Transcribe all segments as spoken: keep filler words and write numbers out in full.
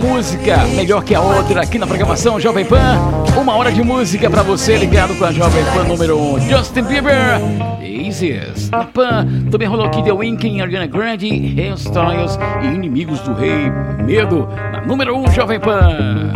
Música melhor que a outra aqui na programação Jovem Pan. Uma hora de música pra você ligado com a Jovem Pan número um. Justin Bieber, Easiest. Na Pan também rolou aqui The Weeknd, Ariana Grande, Hairstyles e Inimigos do Rei. Medo na número um Jovem Pan.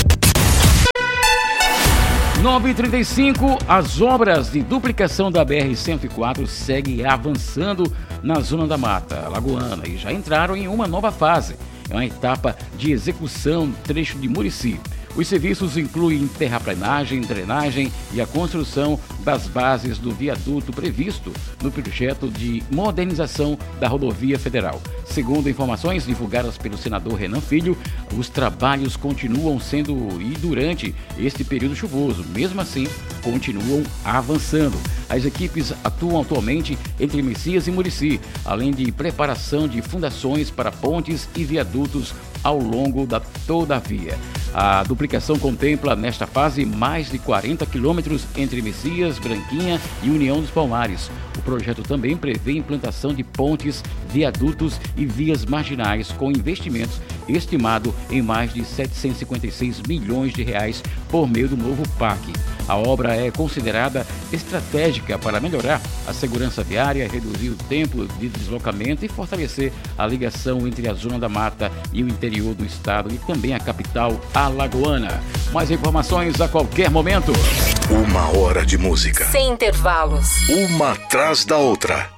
nove e trinta e cinco, as obras de duplicação da B R cento e quatro seguem avançando na Zona da Mata Lagoana e já entraram em uma nova fase. É uma etapa de execução do trecho de Murici. Os serviços incluem terraplenagem, drenagem e a construção das bases do viaduto previsto no projeto de modernização da rodovia federal. Segundo informações divulgadas pelo senador Renan Filho, os trabalhos continuam sendo e durante este período chuvoso, mesmo assim, continuam avançando. As equipes atuam atualmente entre Messias e Murici, além de preparação de fundações para pontes e viadutos ao longo da toda a via. A duplicação contempla, nesta fase, mais de quarenta quilômetros entre Messias, Branquinha e União dos Palmares. O projeto também prevê implantação de pontes, viadutos e vias marginais com investimentos estimado em mais de setecentos e cinquenta e seis milhões de reais por meio do novo P A C. A obra é considerada estratégica para melhorar a segurança viária, reduzir o tempo de deslocamento e fortalecer a ligação entre a Zona da Mata e o interior do estado e também a capital alagoana. Mais informações a qualquer momento. Uma hora de música. Sem intervalos. Uma atrás da outra.